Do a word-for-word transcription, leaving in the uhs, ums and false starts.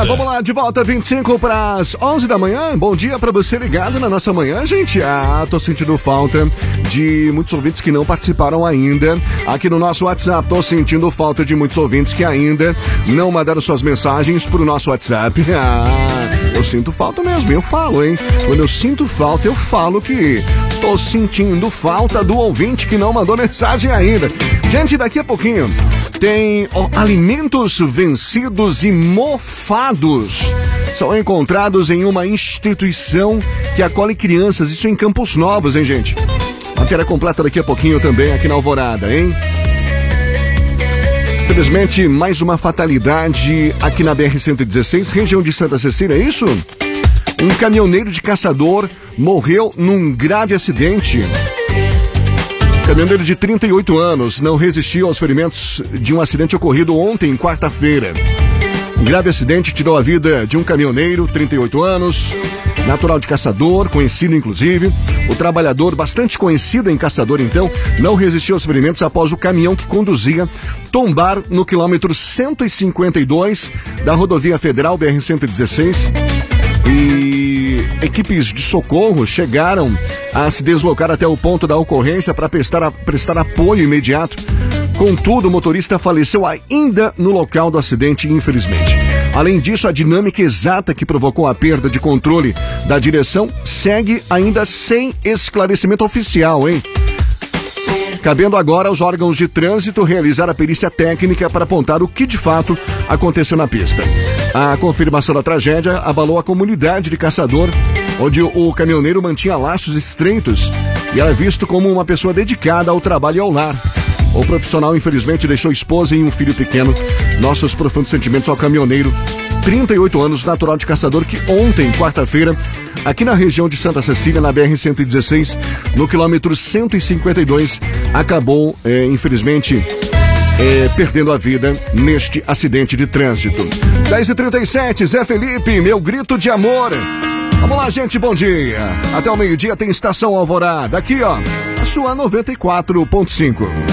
dia, vamos lá, de volta, vinte e cinco para as onze da manhã. Bom dia pra você ligado na nossa manhã, gente. Ah, tô sentindo falta de muitos ouvintes que não participaram ainda. Aqui no nosso WhatsApp, tô sentindo falta de muitos ouvintes que ainda não mandaram suas mensagens pro nosso WhatsApp. Ah, eu sinto falta mesmo, eu falo, hein? Quando eu sinto falta, eu falo que tô sentindo falta do ouvinte que não mandou mensagem ainda. Gente, daqui a pouquinho tem ó, alimentos vencidos e mofados são encontrados em uma instituição que acolhe crianças, isso em Campos Novos, hein, gente? Matéria completa daqui a pouquinho também aqui na Alvorada, hein? Infelizmente, mais uma fatalidade aqui na B R cento e dezesseis, região de Santa Cecília, é isso? Um caminhoneiro de caçador morreu num grave acidente. Caminhoneiro de trinta e oito anos não resistiu aos ferimentos de um acidente ocorrido ontem, quarta-feira. Um grave acidente tirou a vida de um caminhoneiro, trinta e oito anos, natural de Caçador, conhecido inclusive. O trabalhador, bastante conhecido em Caçador, então, não resistiu aos ferimentos após o caminhão que conduzia tombar no quilômetro cento e cinquenta e dois da rodovia federal B R cento e dezesseis. E equipes de socorro chegaram a se deslocar até o ponto da ocorrência para prestar, prestar apoio imediato. Contudo, o motorista faleceu ainda no local do acidente, infelizmente. Além disso, a dinâmica exata que provocou a perda de controle da direção segue ainda sem esclarecimento oficial, hein? Cabendo agora aos órgãos de trânsito realizar a perícia técnica para apontar o que de fato aconteceu na pista. A confirmação da tragédia abalou a comunidade de Caçador, onde o caminhoneiro mantinha laços estreitos e era visto como uma pessoa dedicada ao trabalho e ao lar. O profissional, infelizmente, deixou esposa e um filho pequeno. Nossos profundos sentimentos ao caminhoneiro, trinta e oito anos, natural de Caçador, que ontem, quarta-feira, aqui na região de Santa Cecília, na B R cento e dezesseis, no quilômetro cento e cinquenta e dois, acabou, é, infelizmente, é, perdendo a vida neste acidente de trânsito. dez e trinta e sete, Zé Felipe, meu grito de amor. Vamos lá, gente, bom dia. Até o meio-dia tem Estação Alvorada. Aqui, ó, a sua noventa e quatro ponto cinco.